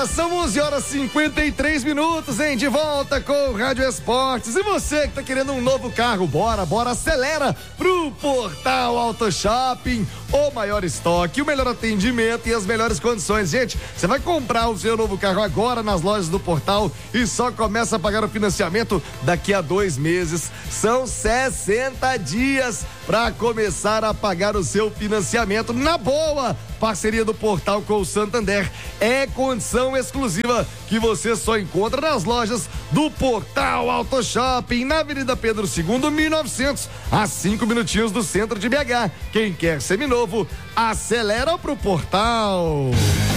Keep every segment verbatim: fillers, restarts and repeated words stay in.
Agora são onze horas e cinquenta e três minutos, hein? De volta com o Rádio Esportes. E você que tá querendo um novo carro, bora, bora, acelera pro Portal Auto Shopping. O maior estoque, o melhor atendimento e as melhores condições. Gente, você vai comprar o seu novo carro agora nas lojas do Portal e só começa a pagar o financiamento daqui a dois meses. São sessenta dias para começar a pagar o seu financiamento. Na boa, parceria do Portal com o Santander. É condição exclusiva que você só encontra nas lojas do Portal Auto Shopping, na Avenida Pedro segundo, mil e novecentos, a cinco minutinhos do centro de B H. Quem quer seminovo, acelera pro Portal.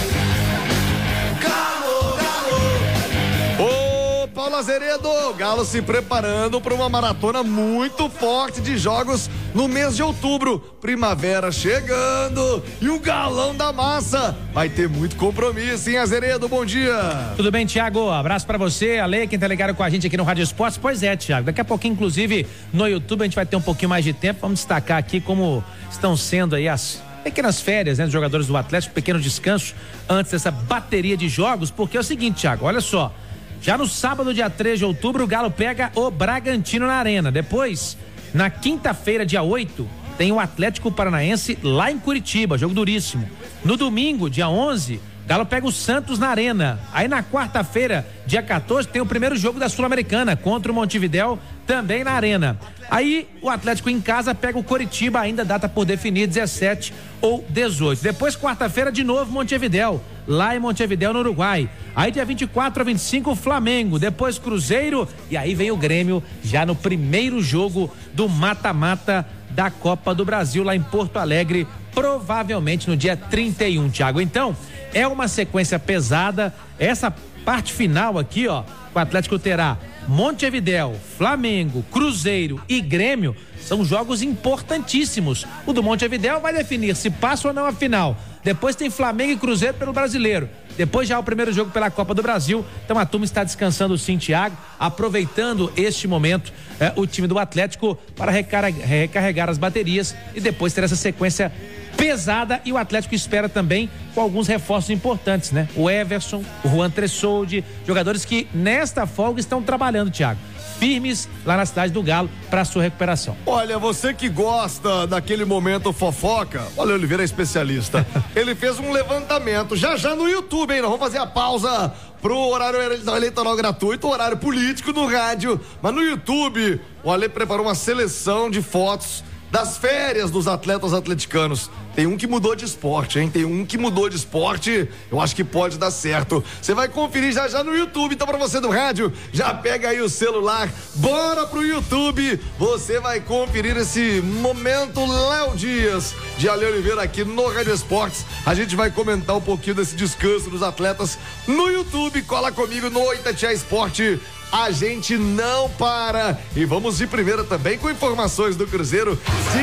Paulo Azeredo, Galo se preparando para uma maratona muito forte de jogos no mês de outubro. Primavera chegando e o Galão da Massa vai ter muito compromisso, hein, Azeredo? Bom dia. Tudo bem, Thiago? Abraço para você, Ale, quem tá ligado com a gente aqui no Rádio Esportes. Pois é, Thiago, daqui a pouquinho, inclusive, no YouTube a gente vai ter um pouquinho mais de tempo. Vamos destacar aqui como estão sendo aí as pequenas férias, né, dos jogadores do Atlético, pequeno descanso antes dessa bateria de jogos, porque é o seguinte, Thiago, olha só. Já no sábado, dia três de outubro, o Galo pega o Bragantino na Arena. Depois, na quinta-feira, dia oito, tem o Atlético Paranaense lá em Curitiba, jogo duríssimo. No domingo, dia onze, Galo pega o Santos na Arena. Aí na quarta-feira, dia quatorze, tem o primeiro jogo da Sul-Americana contra o Montevidéu, também na Arena. Aí o Atlético em casa pega o Coritiba, ainda data por definir, dezessete ou dezoito. Depois, quarta-feira, de novo Montevidéu, lá em Montevidéu, no Uruguai. Aí dia vinte e quatro a vinte e cinco, Flamengo, depois Cruzeiro, e aí vem o Grêmio já no primeiro jogo do mata-mata da Copa do Brasil, lá em Porto Alegre, provavelmente no dia trinta e um, Thiago. Então, é uma sequência pesada. Essa parte final aqui, ó, o Atlético terá Montevidéu, Flamengo, Cruzeiro e Grêmio. São jogos importantíssimos. O do Montevidéu vai definir se passa ou não a final. Depois tem Flamengo e Cruzeiro pelo Brasileiro. Depois já o primeiro jogo pela Copa do Brasil. Então a turma está descansando sim, Thiago, aproveitando este momento, eh, o time do Atlético para recarregar, recarregar as baterias e depois ter essa sequência pesada. E o Atlético espera também com alguns reforços importantes, né? O Everson, o Juan Tressoldi, jogadores que nesta folga estão trabalhando, Thiago, firmes lá na cidade do Galo para sua recuperação. Olha, você que gosta daquele momento fofoca, olha, o Oliveira é especialista. Ele fez um levantamento já já no YouTube, hein? Nós vamos fazer a pausa pro horário eleitoral gratuito, horário político no rádio, mas no YouTube o Ale preparou uma seleção de fotos das férias dos atletas atleticanos. Tem um que mudou de esporte, hein? Tem um que mudou de esporte, eu acho que pode dar certo. Você vai conferir já já no YouTube. Então, pra você do rádio, já pega aí o celular, bora pro YouTube. Você vai conferir esse momento Léo Dias de Ale Oliveira aqui no Rádio Esportes. A gente vai comentar um pouquinho desse descanso dos atletas no YouTube. Cola comigo no Itatiaia Esporte. A gente não para. E vamos de primeira também com informações do Cruzeiro,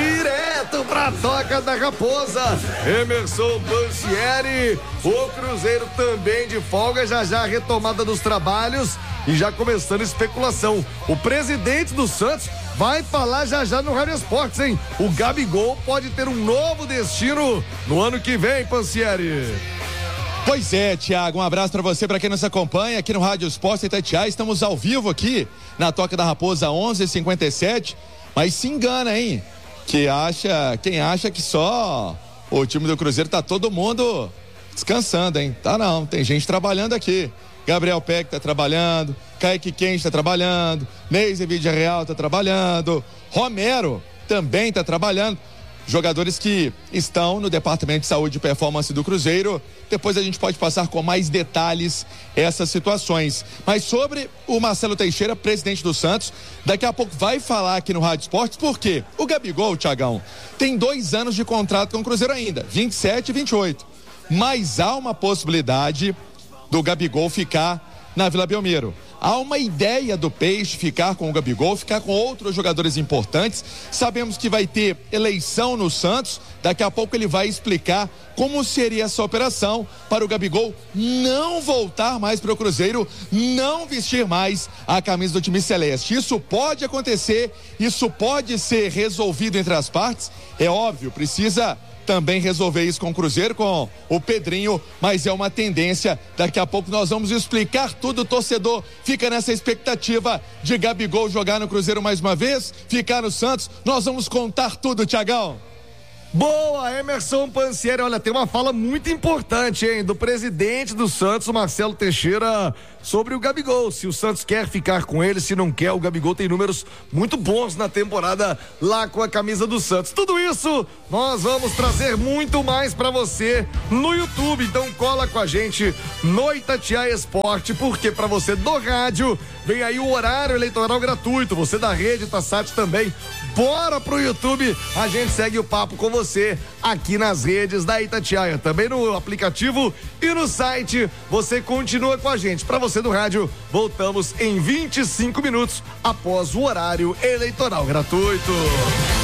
direto pra Toca da Raposa. Emerson Pansieri, o Cruzeiro também de folga, já já a retomada dos trabalhos e já começando especulação. O presidente do Santos vai falar já já no Rádio Esportes, hein? O Gabigol pode ter um novo destino no ano que vem, Pansieri. Pois é, Thiago, um abraço pra você, pra quem nos acompanha aqui no Rádio Esportes Itatiaia. Estamos ao vivo aqui na Toca da Raposa onze e cinquenta e sete, mas se engana, hein? Que acha, quem acha que só o time do Cruzeiro tá todo mundo descansando, hein? Tá não, tem gente trabalhando aqui. Gabriel Peck tá trabalhando, Kaique Quente tá trabalhando, Neise Vidia Real tá trabalhando, Romero também tá trabalhando. Jogadores que estão no Departamento de Saúde e Performance do Cruzeiro. Depois a gente pode passar com mais detalhes essas situações. Mas sobre o Marcelo Teixeira, presidente do Santos, daqui a pouco vai falar aqui no Rádio Esportes, porque o Gabigol, Thiagão, tem dois anos de contrato com o Cruzeiro ainda, vinte e sete e vinte e oito. Mas há uma possibilidade do Gabigol ficar na Vila Belmiro. Há uma ideia do Peixe ficar com o Gabigol, ficar com outros jogadores importantes. Sabemos que vai ter eleição no Santos. Daqui a pouco ele vai explicar como seria essa operação para o Gabigol não voltar mais para o Cruzeiro, não vestir mais a camisa do time celeste. Isso pode acontecer, isso pode ser resolvido entre as partes. É óbvio, precisa também resolver isso com o Cruzeiro, com o Pedrinho, mas é uma tendência. Daqui a pouco nós vamos explicar tudo. O torcedor fica nessa expectativa de Gabigol jogar no Cruzeiro mais uma vez, ficar no Santos. Nós vamos contar tudo, Tiagão. Boa, Emerson Pansieri. Olha, tem uma fala muito importante, hein, do presidente do Santos, Marcelo Teixeira, sobre o Gabigol. Se o Santos quer ficar com ele, se não quer, o Gabigol tem números muito bons na temporada lá com a camisa do Santos. Tudo isso nós vamos trazer muito mais pra você no YouTube. Então cola com a gente no Itatiaia Esporte, porque pra você do rádio vem aí o horário eleitoral gratuito. Você da rede Tassat também. Bora pro YouTube, a gente segue o papo com você aqui nas redes da Itatiaia, também no aplicativo e no site. Você continua com a gente. Para você do rádio, voltamos em vinte e cinco minutos após o horário eleitoral gratuito.